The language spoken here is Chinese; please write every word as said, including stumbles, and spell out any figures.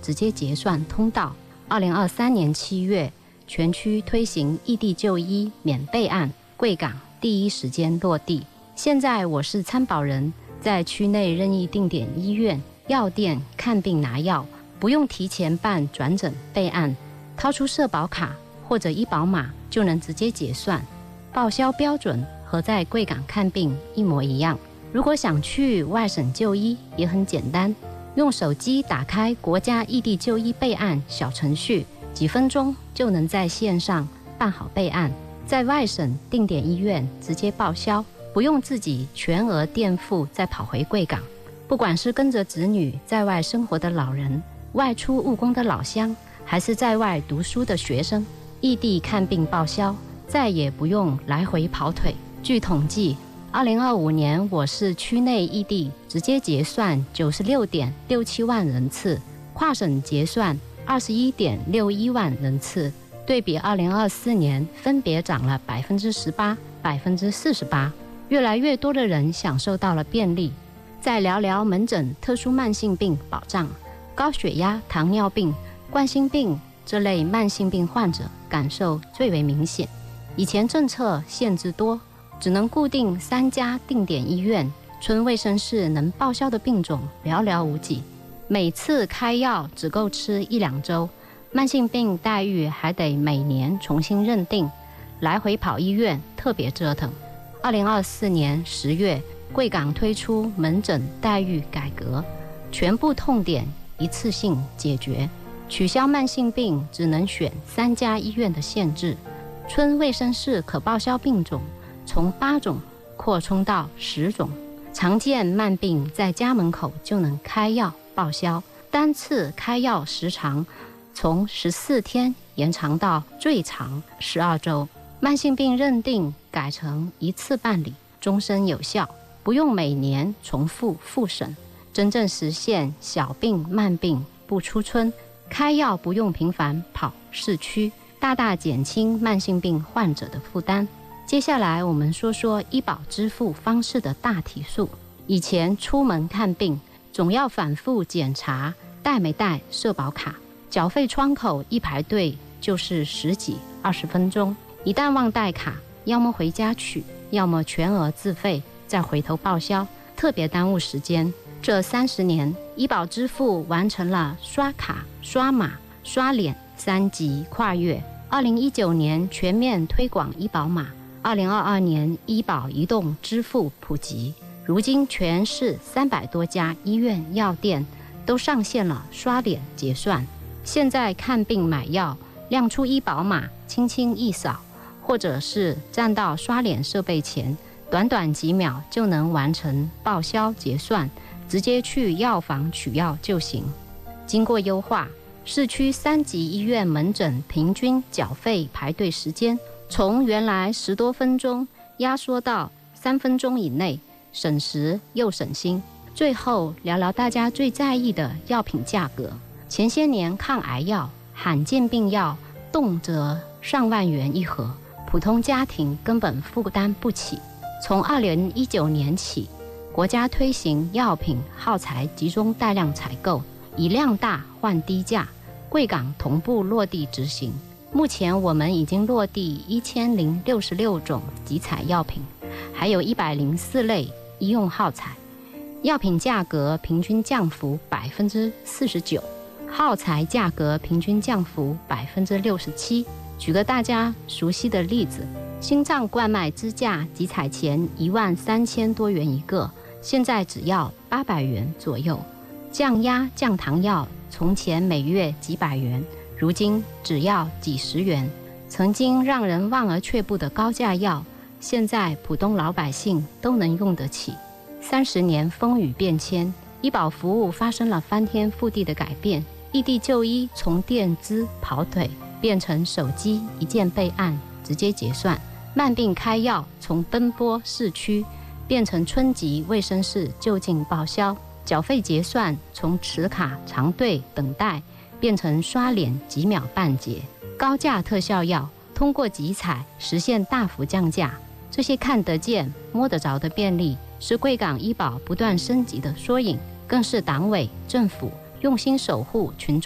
直接结算通道。二零二三年七月，全区推行异地就医免备案，贵港第一时间落地。现在我是参保人，在区内任意定点医院、药店看病拿药，不用提前办转诊备案，掏出社保卡或者医保码就能直接结算，报销标准和在贵港看病一模一样。如果想去外省就医也很简单，用手机打开国家异地就医备案小程序，几分钟就能在线上办好备案，在外省定点医院直接报销，不用自己全额垫付再跑回贵港。不管是跟着子女在外生活的老人、外出务工的老乡，还是在外读书的学生，异地看病报销，再也不用来回跑腿。据统计，二零二五年我市区内异地直接结算九十六点六七万人次，跨省结算二十一点六一万人次，对比二零二四年分别涨了百分之十八、百分之四十八。越来越多的人享受到了便利。再聊聊门诊特殊慢性病保障，高血压、糖尿病、冠心病这类慢性病患者感受最为明显。以前政策限制多，只能固定三家定点医院，村卫生室能报销的病种寥寥无几，每次开药只够吃一两周，慢性病待遇还得每年重新认定，来回跑医院特别折腾。二零二四年十月，贵港推出门诊待遇改革，全部痛点一次性解决，取消慢性病只能选三家医院的限制，村卫生室可报销病种从八种扩充到十种，常见慢病在家门口就能开药报销，单次开药时长从十四天延长到最长十二周，慢性病认定改成一次办理，终身有效，不用每年重复复审，真正实现小病慢病不出村，开药不用频繁跑市区，大大减轻慢性病患者的负担。接下来我们说说医保支付方式的大体数。以前出门看病总要反复检查带没带社保卡，缴费窗口一排队就是十几二十分钟，一旦忘带卡，要么回家取，要么全额自费再回头报销，特别耽误时间。这三十年，医保支付完成了刷卡、刷码、刷脸三级跨越。二零一九年全面推广医保码，二零二二年医保移动支付普及，如今全市三百多家医院、药店都上线了刷脸结算。现在看病买药，亮出医保码，轻轻一扫，或者是站到刷脸设备前，短短几秒就能完成报销结算，直接去药房取药就行。经过优化，市区三级医院门诊平均缴费排队时间从原来十多分钟压缩到三分钟以内，省时又省心。最后聊聊大家最在意的药品价格。前些年抗癌药、罕见病药动辄上万元一盒，普通家庭根本负担不起。从二零一九年起，国家推行药品耗材集中带量采购，以量大换低价，贵港同步落地执行。目前我们已经落地一千零六十六种集采药品，还有一百零四类医用耗材，药品价格平均降幅百分之四十九，耗材价格平均降幅百分之六十七。举个大家熟悉的例子，心脏冠脉支架集采前一万三千多元一个，现在只要八百元左右。降压、降糖药从前每月几百元，如今只要几十元。曾经让人望而却步的高价药，现在普通老百姓都能用得起。三十年风雨变迁，医保服务发生了翻天覆地的改变。异地就医从垫资跑腿变成手机一键备案直接结算，慢病开药从奔波市区变成村级卫生室就近报销，缴费结算从持卡长队等待变成刷脸几秒办结，高价特效药通过集采实现大幅降价。这些看得见摸得着的便利，是贵港医保不断升级的缩影，更是党委政府用心守护群众